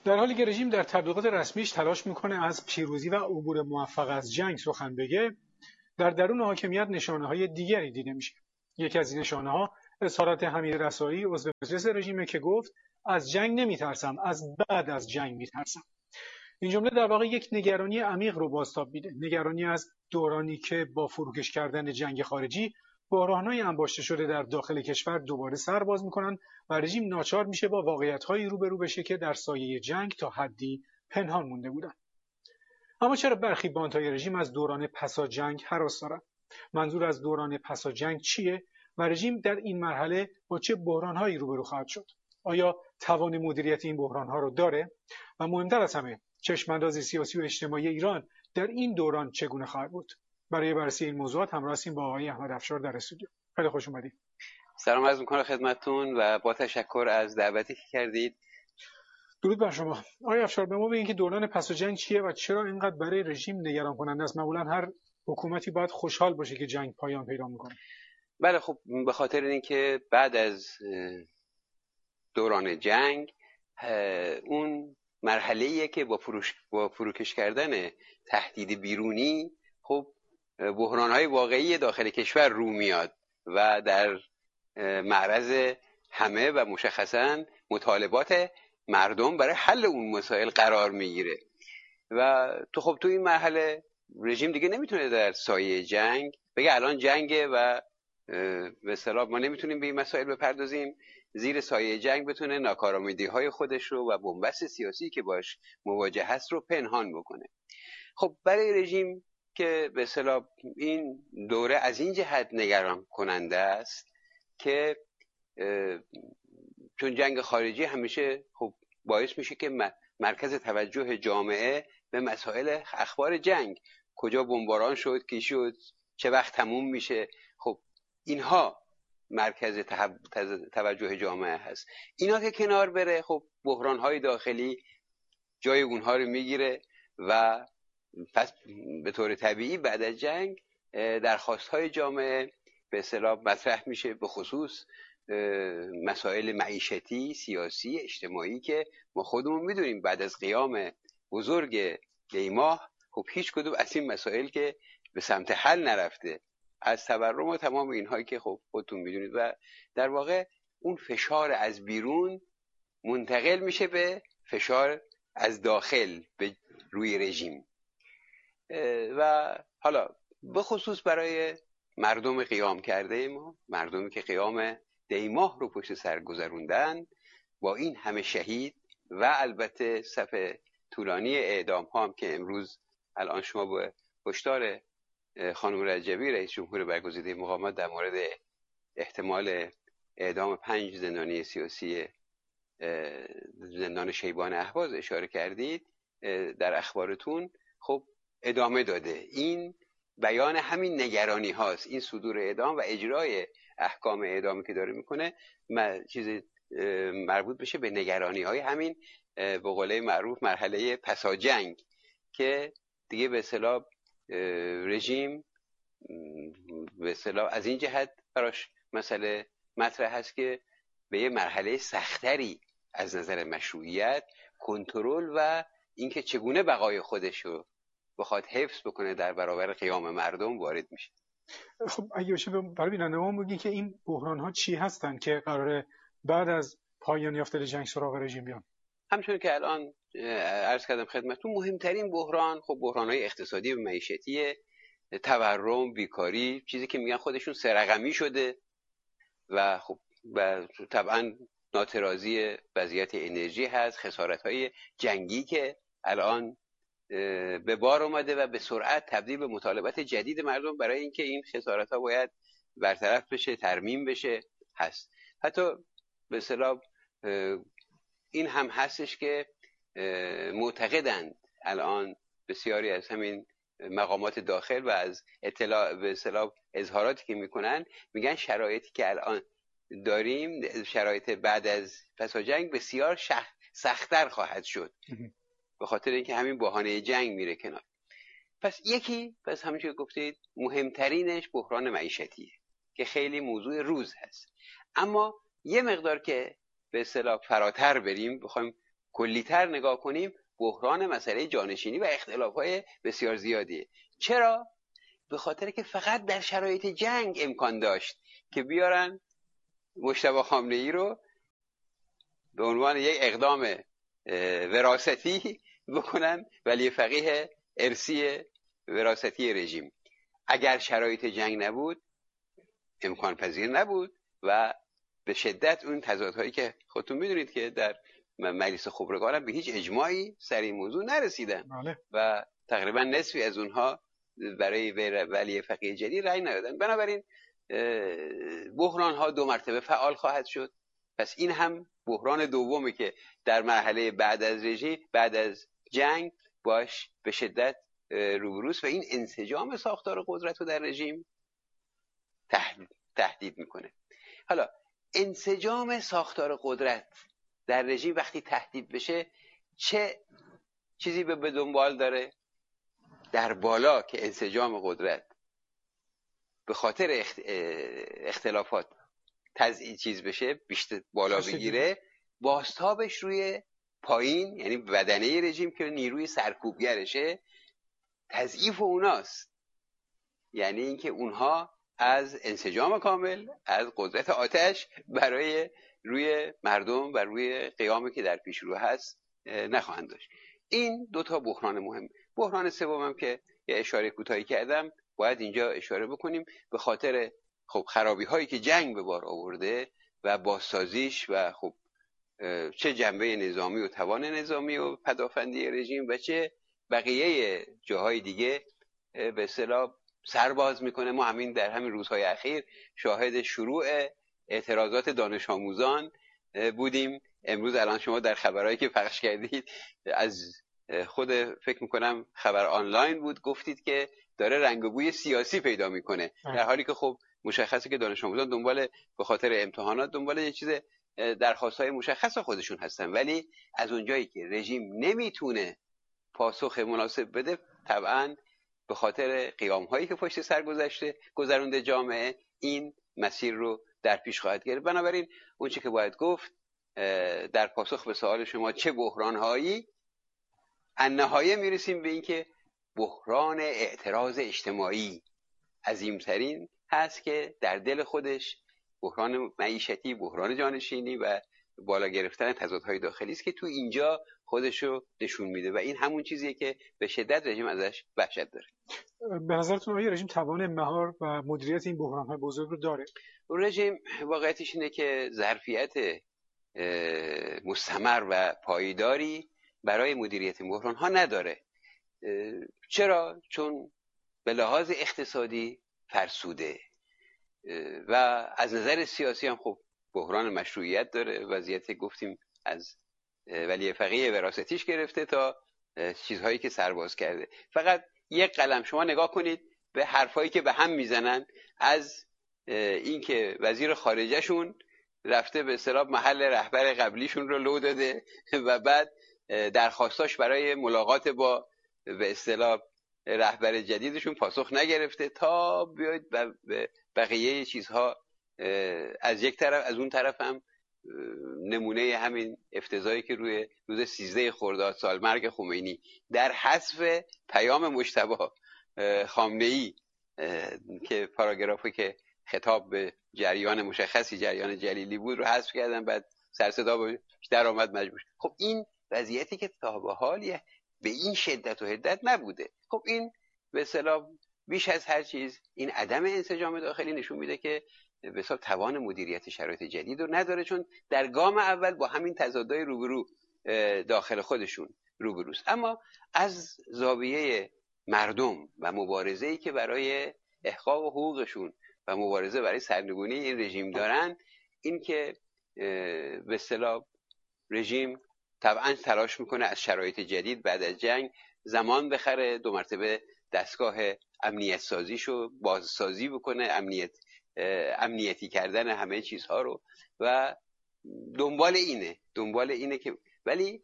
در حالی که رژیم در تبلیغات رسمیش تلاش میکنه از پیروزی و عبور موفق از جنگ سخن بگه، در درون حاکمیت نشانه‌های دیگری دیده میشه. یکی از این نشانه‌ها اظهارات حمید رسایی، عضو مجلس رژیمه که گفت از جنگ نمیترسم، از بعد از جنگ میترسم. این جمله در واقع یک نگرانی عمیق رو بازتاب میده. نگرانی از دورانی که با فروکش کردن جنگ خارجی بحران‌های انباشته شده در داخل کشور دوباره سر باز میکنن و رژیم ناچار میشه با واقعیت‌هایی روبرو بشه که در سایه جنگ تا حدی پنهان مونده بودن. اما چرا برخی باندهای رژیم از دوران پسا جنگ هراس دارن؟ منظور از دوران پسا جنگ چیه و رژیم در این مرحله با چه بحران‌هایی روبرو خواهد شد؟ آیا توان مدیریت این بحران‌ها رو داره؟ و مهمتر از همه، چشم‌انداز سیاسی و اجتماعی ایران در این دوران چگونه خواهد بود؟ برای بررسی این موضوعات همراه هستیم با آقای احمد افشار در استودیو. خیلی خوش اومدید. سلام عرض می‌کنم خدمتتون و با تشکر از دعوتی که کردید. درود بر شما. آقای افشار، به ما بگین که دوران پس از جنگ چیه و چرا اینقدر برای رژیم نگران کننده است؟ معمولا هر حکومتی باید خوشحال باشه که جنگ پایان پیدا میکنه. بله، خب به خاطر اینکه بعد از دوران جنگ اون مرحله‌ایه که با فروکش کردن تهدید بیرونی خب بحران‌های واقعی داخل کشور رو میاد و در معرض همه و مشخصاً مطالبات مردم برای حل اون مسائل قرار میگیره و تو این مرحله رژیم دیگه نمیتونه در سایه جنگ بگه الان جنگه و به اصطلاح ما نمیتونیم به این مسائل بپردازیم، زیر سایه جنگ بتونه ناکارآمدی‌های خودش رو و بنبست سیاسی که باش مواجه هست رو پنهان بکنه. خب برای رژیم که به اصطلاح این دوره از این جهت نگران کننده است که چون جنگ خارجی همیشه خب باعث میشه که مرکز توجه جامعه به مسائل اخبار جنگ، کجا بمباران شد، کی شد، چه وقت تموم میشه، خب اینها مرکز توجه جامعه هست. اینا که کنار بره خب بحران‌های داخلی جای اونها رو میگیره و پس به طور طبیعی بعد از جنگ درخواست‌های جامعه به اصطلاح مطرح میشه، به خصوص مسائل معیشتی، سیاسی، اجتماعی که ما خودمون میدونیم بعد از قیام بزرگ دیماه خب هیچ کدوم از این مسائل که به سمت حل نرفته، از تورم و تمام اینهایی که خب خودتون میدونید و در واقع اون فشار از بیرون منتقل میشه به فشار از داخل به روی رژیم و حالا به خصوص برای مردم قیام کرده ما، مردمی که قیام دیماه رو پشت سر گذروندن با این همه شهید و البته صف طولانی اعدام ها هم که امروز الان شما با هشدار خانم رجبی رئیس جمهور برگزیده مقامات در مورد احتمال اعدام 5 زندانی سیاسی زندان شیبان اهواز اشاره کردید در اخبارتون، خب ادامه داده. این بیان همین نگرانی هاست، این صدور اعدام و اجرای احکام اعدامی که داره میکنه چیز مربوط بشه به نگرانی های همین به قول معروف مرحله پسا جنگ که دیگه به اصطلاح رژیم به اصطلاح از این جهت براش مسئله مطرح هست که به یه مرحله سختری از نظر مشروعیت، کنترل و اینکه چگونه بقای خودش رو بخواد حفظ بکنه در برابر قیام مردم وارد میشه. خب اگه بشه برای بیننده‌مون بگین که این بحران‌ها چی هستن که قراره بعد از پایان یافتن جنگ سراغ رژیم بیان؟ همچون که الان عرض کردم خدمتتون، مهمترین بحران خب بحران‌های اقتصادی و معیشتی، تورم، بیکاری، چیزی که میگن خودشون سه‌رقمی شده و خب طبعا ناترازی وضعیت انرژی هست، خسارت‌های جنگی که الان به بار اومده و به سرعت تبدیل به مطالبات جدید مردم برای اینکه این خسارت‌ها باید برطرف بشه، ترمیم بشه هست. حتی به اصطلاح این هم هستش که معتقدند الان بسیاری از همین مقامات داخل و از اطلاع به اصطلاح اظهاراتی که میکنن، میگن شرایطی که الان داریم، شرایط بعد از پس از جنگ بسیار سخت‌تر خواهد شد به خاطر اینکه همین بحران جنگ میره کنار. پس همین که گفتید مهمترینش بحران معیشتیه که خیلی موضوع روز هست. اما یه مقدار که به اصطلاح فراتر بریم، بخوایم کلی‌تر نگاه کنیم بحران مسئله جانشینی و اختلاف‌های بسیار زیادیه. چرا؟ به خاطر که فقط در شرایط جنگ امکان داشت که بیارن مجتبی خامنه‌ای رو به عنوان یک اقدام وراثتی بکنن ولی فقیه ارثی وراثتی رژیم. اگر شرایط جنگ نبود امکان پذیر نبود و به شدت اون تضادهایی که خودتون میدونید که در مجلس خبرگان هم به هیچ اجماعی سر این موضوع نرسیدن و تقریبا نصفی از اونها برای ولی فقیه جدید رأی ندادن. بنابراین بحران ها دو مرتبه فعال خواهد شد. پس این هم بحران دومی که در مرحله بعد از رژیم، بعد از جنگ باش به شدت روبروست و این انسجام ساختار قدرت رو در رژیم تهدید میکنه. حالا انسجام ساختار قدرت در رژیم وقتی تهدید بشه چه چیزی به دنبال داره؟ در بالا که انسجام قدرت به خاطر اختلافات چیز بشه، بیشتر بالا بگیره، بازتابش روی پایین یعنی بدنه رژیم که نیروی سرکوبگرشه تضعیف اوناست. یعنی اینکه اونها از انسجام کامل، از قدرت آتش برای روی مردم و روی قیامی که در پیش رو هست نخواهند داشت. این دو تا بحران مهم. بحران سومم که یه اشاره کوتاهی کردم باید اینجا اشاره بکنیم، به خاطر خب خرابی هایی که جنگ به بار آورده و بازسازیش و خب چه جنبه نظامی و توان نظامی و پدافندی رژیم و چه بقیه جاهای دیگه به اصطلاح سرباز میکنه. ما در همین روزهای اخیر شاهد شروع اعتراضات دانش آموزان بودیم. امروز الان شما در خبرهایی که پخش کردید از خود فکر میکنم خبر آنلاین بود گفتید که داره رنگ و بوی سیاسی پیدا میکنه، در حالی که خب مشخصه که دانش آموزان به خاطر امتحانات دنبال یه چیز درخواست‌های مشخص خودشون هستن، ولی از اونجایی که رژیم نمیتونه پاسخ مناسب بده طبعاً به خاطر قیام‌هایی که پشت سر گذرونده جامعه این مسیر رو در پیش خواهد گرفت. بنابراین اون چیزی که باید گفت در پاسخ به سوال شما چه بحران‌هایی، النهایه میرسیم به این که بحران اعتراض اجتماعی عظیمترین هست که در دل خودش بحران معیشتی، بحران جانشینی و بالا گرفتن تضادهای داخلی است که تو اینجا خودشو نشون میده و این همون چیزیه که به شدت رژیم ازش وحشت داره. به نظرتون آیا رژیم توان مهار و مدیریت این بحران‌های بزرگ رو داره؟ رژیم واقعیتش اینه که ظرفیت مستمر و پایداری برای مدیریت بحران‌ها نداره. چرا؟ چون به لحاظ اقتصادی فرسوده و از نظر سیاسی هم خب بحران مشروعیت داره. وضعیت گفتیم از ولی فقیه وراثتیش گرفته تا چیزهایی که سرباز کرده. فقط یک قلم شما نگاه کنید به حرفایی که به هم میزنن، از اینکه وزیر خارجهشون رفته به اصطلاح محل رهبر قبلیشون رو لو داده و بعد درخواستاش برای ملاقات با به اصطلاح رهبر جدیدشون پاسخ نگرفته، تا بیاید بقیه چیزها از یک طرف، از اون طرف هم نمونه همین افتضاحی که روی روز 13 خرداد سالمرگ خمینی در حذف پیام مجتبی خامنه‌ای که پاراگرافی که خطاب به جریان مشخصی، جریان جلیلی بود، رو حذف کردن، بعد سر صدا در آمد مجبور. خب این وضعیتی که تا به حال به این شدت و حدت نبوده. خب این به اصطلاح بیش از هر چیز این عدم انسجام داخلی نشون میده که به حساب توان مدیریت شرایط جدید رو نداره، چون در گام اول با همین تضادهای روبرو داخل خودشون روبروست. اما از زاویه مردم و مبارزه‌ای که برای احقاق حقوقشون و مبارزه برای سرنگونی این رژیم دارن، این که به اصطلاح رژیم طبعا تلاش میکنه از شرایط جدید بعد از جنگ زمان بخره، دو مرتبه دستگاه امنیت سازیشو بازسازی بکنه، امنیتی کردن همه چیزها رو، و دنبال اینه که، ولی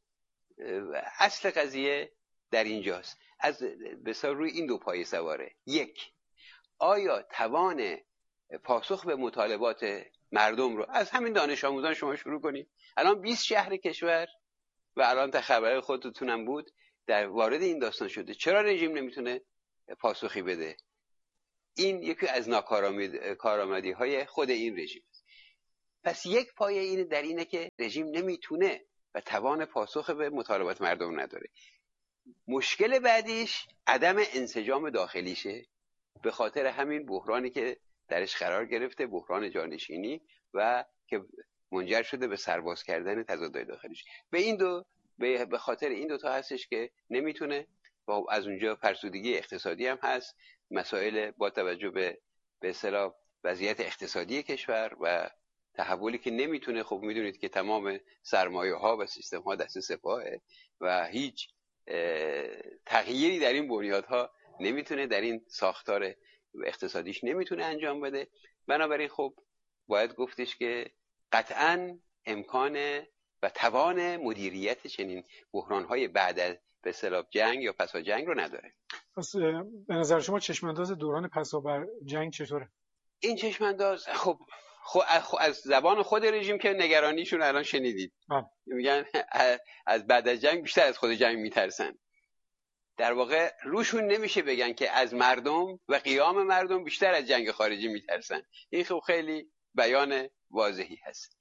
اصل قضیه در اینجاست، از بسیار روی این دو پایه سواره. یک، آیا توان پاسخ به مطالبات مردم رو از همین دانش آموزان شما شروع کنید. الان 20 شهر کشور و الان تا خبر خودتونم بود در وارد این داستان شده. چرا رژیم نمیتونه پاسخی بده؟ این یکی از ناکارآمدی های خود این رژیم است. پس یک پایه این در اینه که رژیم نمیتونه و توان پاسخ به مطالبات مردم نداره. مشکل بعدیش عدم انسجام داخلیشه، به خاطر همین بحرانی که درش قرار گرفته، بحران جانشینی و که منجر شده به سرباز کردن تضادهای داخلیش. به خاطر این دوتا هستش که نمیتونه. و از اونجا فرسودگی اقتصادی هم هست، مسائل با توجه به اصطلاح وضعیت اقتصادی کشور و تحولی که نمیتونه. خب میدونید که تمام سرمایه ها و سیستم ها دست سپاهه و هیچ تغییری در این بنیادها نمیتونه، در این ساختار اقتصادیش نمیتونه انجام بده. بنابراین خب باید گفتش که قطعاً امکان و توان مدیریت چنین بحران‌های بعد از به اصطلاح جنگ یا پس از جنگ رو نداره. پس به نظر شما چشمانداز دوران پس از جنگ چطوره؟ این چشمانداز خب از زبان خود رژیم که نگرانیشون الان شنیدید، میگن از بعد از جنگ بیشتر از خود جنگ میترسن. در واقع روشون نمیشه بگن که از مردم و قیام مردم بیشتر از جنگ خارجی میترسن. این خب خیلی بیان واضحی هست.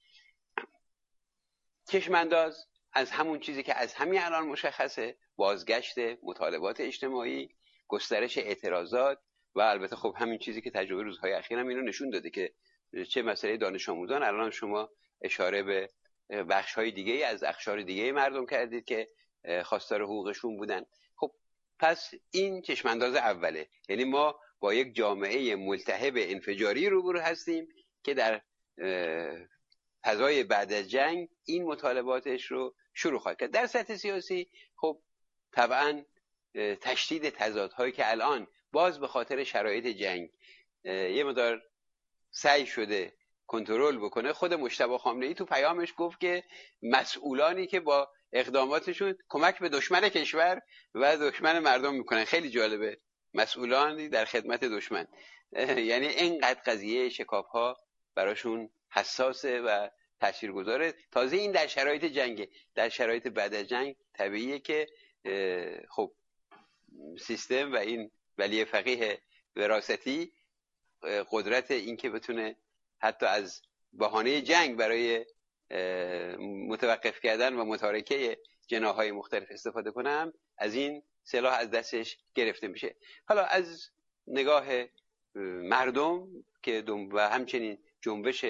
چشمانداز از همون چیزی که از همین الان مشخصه، بازگشت مطالبات اجتماعی، گسترش اعتراضات و البته خب همین چیزی که تجربه روزهای اخیر هم اینو نشون داده که چه مسئله دانش آموزان، الان شما اشاره به بخش‌های دیگه از اقشار دیگه مردم کردید که خواستار حقوقشون بودن. خب پس این چشمانداز اوله، یعنی ما با یک جامعه ملتهب انفجاری روبرو هستیم که در فضای بعد از جنگ این مطالباتش رو شروع خواهد کرد. در سطح سیاسی خب طبعا تشدید تضادهایی که الان باز به خاطر شرایط جنگ یه مقدار سعی شده کنترل بکنه. خود مجتبی خامنه‌ای تو پیامش گفت که مسئولانی که با اقداماتشون کمک به دشمن کشور و دشمن مردم میکنن. خیلی جالبه، مسئولانی در خدمت دشمن. یعنی اینقدر قضیه شکاف‌ها براشون حساسه و تاثیرگذاره. تازه این در شرایط جنگ، در شرایط بعد از جنگ طبیعیه که خب سیستم و این ولی فقیه وراثتی قدرت این که بتونه حتی از بهانه جنگ برای متوقف کردن و متارکه جناح‌های مختلف استفاده کنم، از این سلاح از دستش گرفته میشه. حالا از نگاه مردم که و همچنین جنبش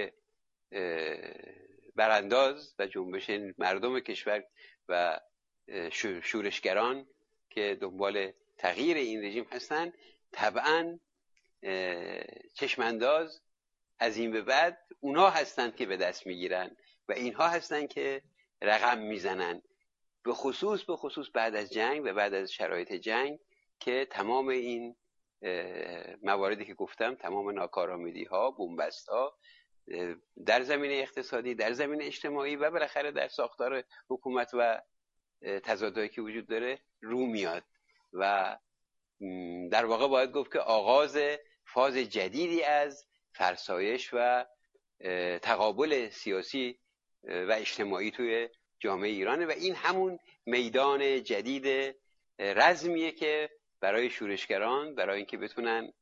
برانداز و جنبش مردم کشور و شورشگران که دنبال تغییر این رژیم هستن، طبعاً چشمانداز از این به بعد اونا هستند که به دست میگیرن و اینها هستند که رقم میزنن، به خصوص بعد از جنگ و بعد از شرایط جنگ که تمام این مواردی که گفتم، تمام ناکارآمدی ها، بنبست ها در زمینه اقتصادی، در زمینه اجتماعی و بالاخره در ساختار حکومت و تضادهایی که وجود داره رو میاد و در واقع باید گفت که آغاز فاز جدیدی از فرسایش و تقابل سیاسی و اجتماعی توی جامعه ایرانه و این همون میدان جدید رزمیه که برای شورشگران، برای اینکه بتونن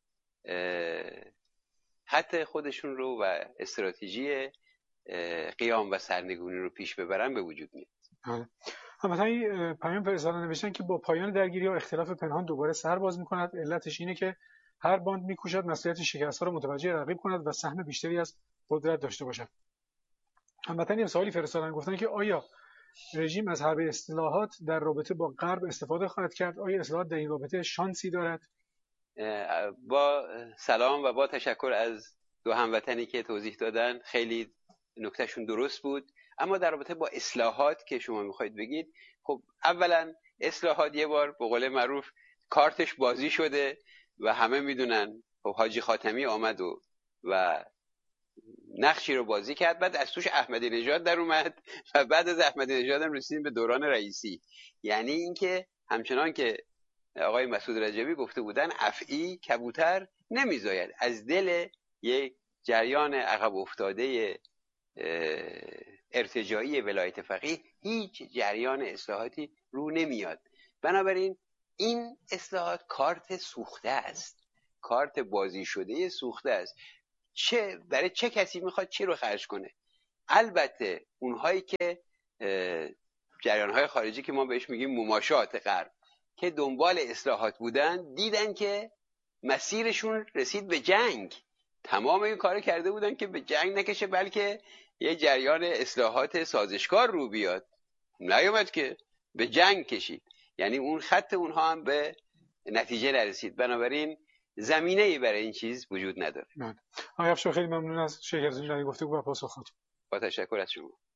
خط خودشون رو و استراتژی قیام و سرنگونی رو پیش ببرن به وجود میاد. همتا این پیام فرستادن نوشتن که با پایان درگیری ها اختلاف پنهان دوباره سر باز میکند. علتش اینه که هر باند میکوشد مسئولیت شکست ها رو متوجه رقیب کند و سهم بیشتری از قدرت داشته باشد. همتا یه سوالی فرستادن، گفتن که آیا رژیم از حرب اصلاحات در رابطه با غرب استفاده خواهد کرد؟ آیا اصلاحات در این رابطه شانسی دارد؟ با سلام و با تشکر از دو هموطنی که توضیح دادن، خیلی نکتهشون درست بود. اما در رابطه با اصلاحات که شما میخواید بگید، خب اولا اصلاحات یه بار به قول معروف کارتش بازی شده و همه میدونن. خب حاجی خاتمی آمد و نقشی رو بازی کرد، بعد از توش احمدی نژاد در اومد و بعد از احمدی نژاد هم رسیدیم به دوران رئیسی. یعنی اینکه همچنان که آقای مسعود رجبی گفته بودن، افعی کبوتر نمیزاید. از دل یک جریان عقب افتاده ارتجاعی ولایت فقیه هیچ جریان اصلاحاتی رو نمیاد. بنابراین این اصلاحات کارت سوخته است، کارت بازی شده سوخته است. برای چه کسی میخواد چی رو خرج کنه؟ البته اونهایی که جریانهای خارجی که ما بهش میگیم مماشات غرب که دنبال اصلاحات بودن، دیدن که مسیرشون رسید به جنگ. تمام این کار کرده بودن که به جنگ نکشه، بلکه یه جریان اصلاحات سازشکار رو بیاد. نیومد که به جنگ کشید. یعنی اون خط اونها هم به نتیجه نرسید. بنابراین زمینه‌ای برای این چیز وجود نداره. آقای افشار خیلی ممنون از شرکتتون در این گفتگو و پاسخات. با تشکر از شما.